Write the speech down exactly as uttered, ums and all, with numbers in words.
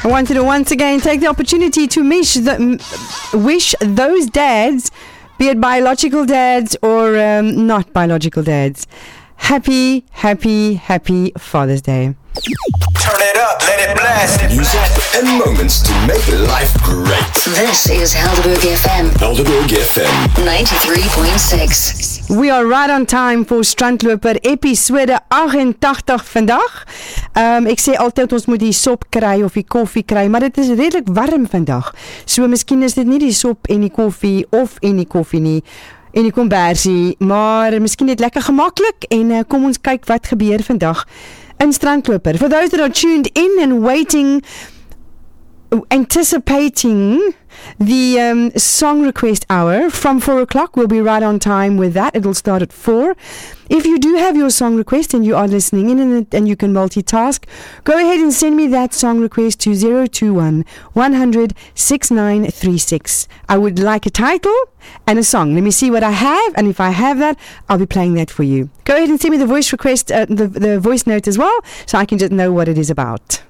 I wanted to once again take the opportunity to wish, the, wish those dads, be it biological dads or um, not biological dads, happy, happy, happy Father's Day. Turn it up, let it blast. Music and moments to make life great. This is Helderberg F M. Helderberg F M. ninety-three point six. We are right on time for Strandloper episode eighty-eight vandag. Um, ek sê altyd ons moet die sop kry of die koffie kry, maar dit is redelik warm vandag. So miskien is dit nie die sop en die koffie of en die koffie nie en die kombersie, maar miskien net lekker gemaklik en uh, kom ons kyk wat gebeur vandag in Strandloper. For those that are tuned in and waiting, anticipating the um, song request hour from four o'clock, we'll be right on time with that. It'll start at four. If you do have your song request and you are listening in and, and you can multitask, go ahead and send me that song request to zero two one, one hundred, sixty-nine thirty-six. I would like a title and a song. Let me see what I have, and if I have that, I'll be playing that for you. Go ahead and send me the voice request, uh, the, the voice note as well, so I can just know what it is about.